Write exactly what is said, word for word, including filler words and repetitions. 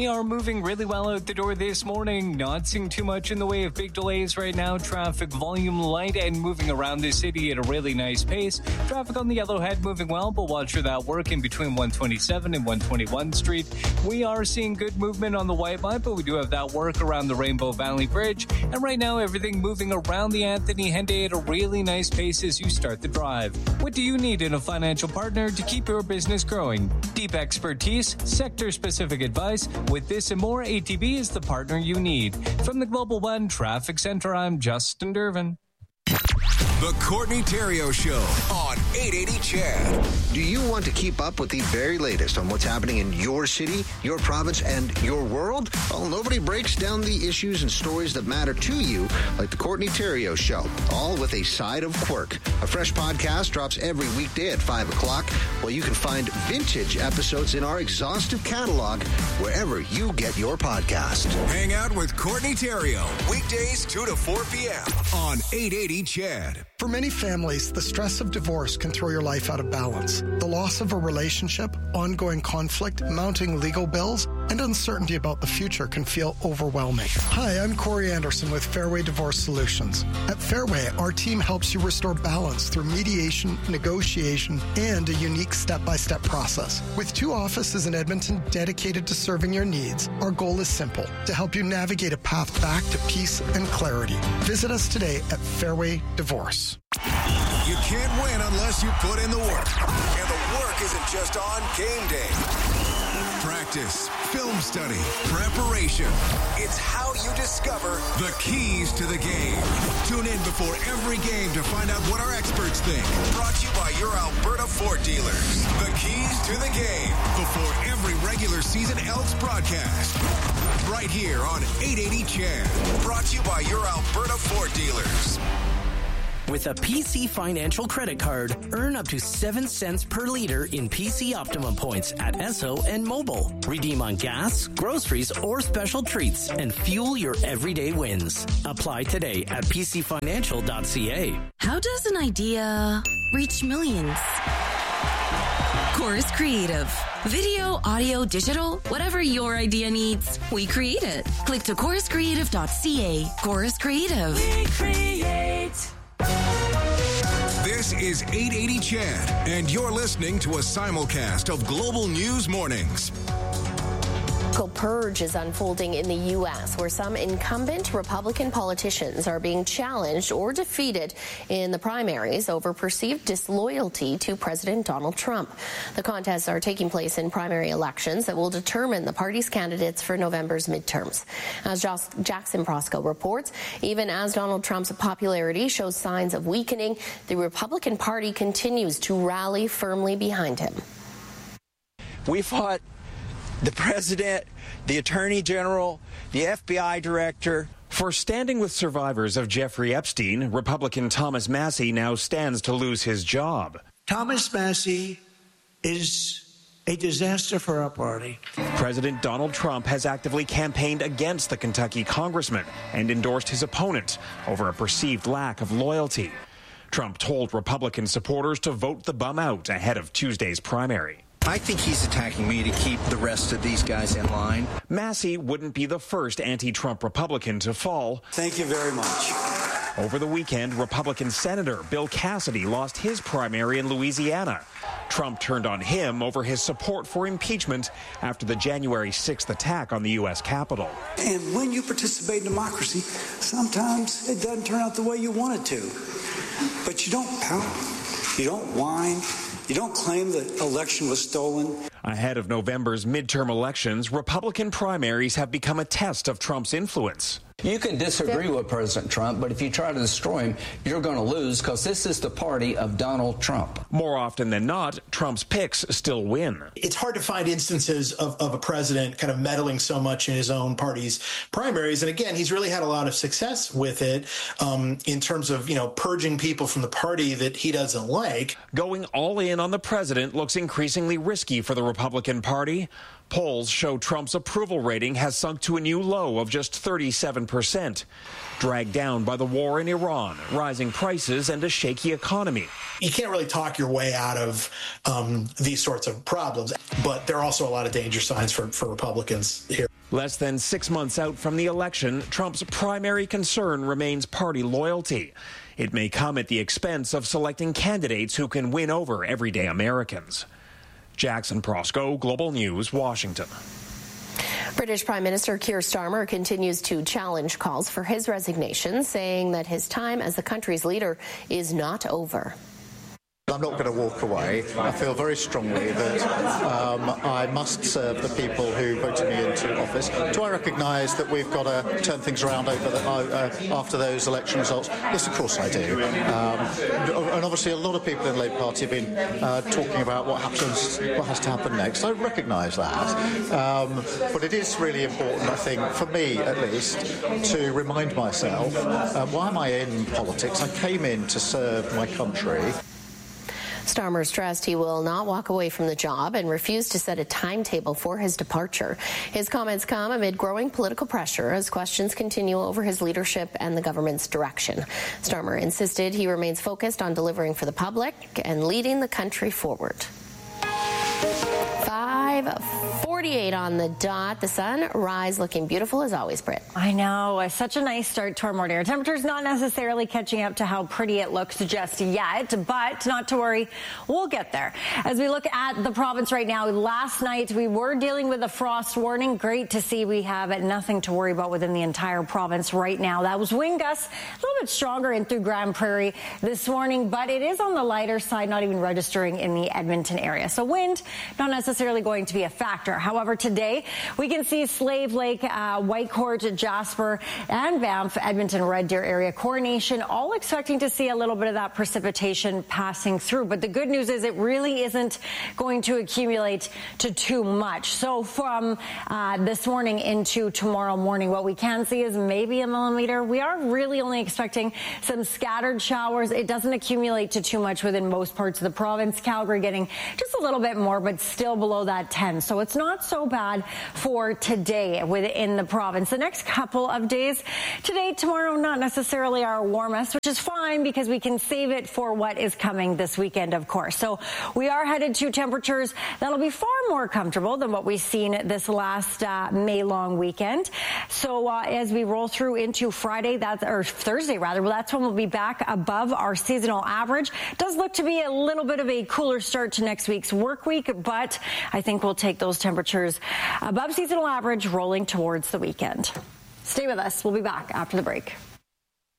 We are moving really well out the door this morning. Not seeing too much in the way of big delays right now. Traffic volume light and moving around the city at a really nice pace. Traffic on the Yellowhead moving well, but watch for that work in between one twenty-seven and one twenty-one Street. We are seeing good movement on the White Line, but we do have that work around the Rainbow Valley Bridge. And right now, everything moving around the Anthony Henday at a really nice pace as you start the drive. What do you need in a financial partner to keep your business growing? Deep expertise, sector-specific advice. With this and more, A T B is the partner you need. From the Global One Traffic Center, I'm Justin Dervin. The Courtney Theriault Show on eight eighty C H E D. Do you want to keep up with the very latest on what's happening in your city, your province, and your world? Well, nobody breaks down the issues and stories that matter to you like the Courtney Theriault Show, all with a side of quirk. A fresh podcast drops every weekday at five o'clock, while you can find vintage episodes in our exhaustive catalog wherever you get your podcast. Hang out with Courtney Theriault, weekdays two to four p.m. on eight eighty C H E D. For many families, the stress of divorce can throw your life out of balance. The loss of a relationship, ongoing conflict, mounting legal bills, and uncertainty about the future can feel overwhelming. Hi, I'm Corey Anderson with Fairway Divorce Solutions. At Fairway, our team helps you restore balance through mediation, negotiation, and a unique step-by-step process. With two offices in Edmonton dedicated to serving your needs, our goal is simple: to help you navigate a path back to peace and clarity. Visit us today at Fairway Divorce. You can't win unless you put in the work. And the work isn't just on game day. Practice, film study, preparation. It's how you discover the keys to the game. Tune in before every game to find out what our experts think. Brought to you by your Alberta Ford dealers. The keys to the game before every regular season Elks broadcast. Right here on eight eighty C H E D. Brought to you by your Alberta Ford dealers. With a P C Financial credit card, earn up to seven cents per liter in P C Optimum points at Esso and Mobile. Redeem on gas, groceries, or special treats and fuel your everyday wins. Apply today at p c financial dot c a. How does an idea reach millions? Chorus Creative. Video, audio, digital, whatever your idea needs, we create it. Click to chorus creative dot c a. Chorus Creative. We create. This is eight eighty C H E D, and you're listening to a simulcast of Global News Mornings. A purge is unfolding in the U S, where some incumbent Republican politicians are being challenged or defeated in the primaries over perceived disloyalty to President Donald Trump. The contests are taking place in primary elections that will determine the party's candidates for November's midterms. As Jackson Prosco reports, even as Donald Trump's popularity shows signs of weakening, the Republican Party continues to rally firmly behind him. We fought the president, the attorney general, the F B I director. For standing with survivors of Jeffrey Epstein, Republican Thomas Massie now stands to lose his job. Thomas Massie is a disaster for our party. President Donald Trump has actively campaigned against the Kentucky congressman and endorsed his opponent over a perceived lack of loyalty. Trump told Republican supporters to vote the bum out ahead of Tuesday's primary. I think he's attacking me to keep the rest of these guys in line. Massie wouldn't be the first anti-Trump Republican to fall. Thank you very much. Over the weekend, Republican Senator Bill Cassidy lost his primary in Louisiana. Trump turned on him over his support for impeachment after the January sixth attack on the U S Capitol. And when you participate in democracy, sometimes it doesn't turn out the way you want it to. But you don't pout, you don't whine, you don't claim the election was stolen. Ahead of November's midterm elections, Republican primaries have become a test of Trump's influence. You can disagree with President Trump, but if you try to destroy him, you're going to lose because this is the party of Donald Trump. More often than not, Trump's picks still win. It's hard to find instances of, of a president kind of meddling so much in his own party's primaries. And again, he's really had a lot of success with it um, in terms of, you know, purging people from the party that he doesn't like. Going all in on the president looks increasingly risky for the Republican Party. Polls show Trump's approval rating has sunk to a new low of just thirty-seven percent, dragged down by the war in Iran, rising prices, and a shaky economy. You can't really talk your way out of um, these sorts of problems, but there are also a lot of danger signs for, for Republicans here. Less than six months out from the election, Trump's primary concern remains party loyalty. It may come at the expense of selecting candidates who can win over everyday Americans. Jackson Prosco, Global News, Washington. British Prime Minister Keir Starmer continues to challenge calls for his resignation, saying that his time as the country's leader is not over. I'm not going to walk away. I feel very strongly that um, I must serve the people who voted me into office. Do I recognise that we've got to turn things around over the, uh, after those election results? Yes, of course I do. Um, and obviously a lot of people in the Labour Party have been uh, talking about what happens, what has to happen next. I recognise that. Um, but it is really important, I think, for me at least, to remind myself, uh, why am I in politics? I came in to serve my country. Starmer stressed he will not walk away from the job and refused to set a timetable for his departure. His comments come amid growing political pressure as questions continue over his leadership and the government's direction. Starmer insisted he remains focused on delivering for the public and leading the country forward. five forty-eight on the dot. The sunrise looking beautiful as always, Britt. I know. Such a nice start to our morning. Our temperature's not necessarily catching up to how pretty it looks just yet, but not to worry, we'll get there. As we look at the province right now, last night we were dealing with a frost warning. Great to see we have nothing to worry about within the entire province right now. That was wind gusts a little bit stronger in through Grand Prairie this morning, but it is on the lighter side, not even registering in the Edmonton area. So wind, not necessarily going to be a factor. However, today we can see Slave Lake, uh, Whitecourt, Jasper, and Banff, Edmonton, Red Deer area, Coronation, all expecting to see a little bit of that precipitation passing through. But the good news is it really isn't going to accumulate to too much. So from uh, this morning into tomorrow morning, what we can see is maybe a millimeter. We are really only expecting some scattered showers. It doesn't accumulate to too much within most parts of the province. Calgary getting just a little bit more, but still below that ten. So it's not so bad for today within the province. The next couple of days, today, tomorrow, not necessarily our warmest, which is fine because we can save it for what is coming this weekend, of course. So we are headed to temperatures that'll be far more comfortable than what we've seen this last uh, May long weekend. So uh, as we roll through into Friday, that's or Thursday rather, well, that's when we'll be back above our seasonal average. It does look to be a little bit of a cooler start to next week's work week, but I think we'll take those temperatures above seasonal average rolling towards the weekend. Stay with us. We'll be back after the break.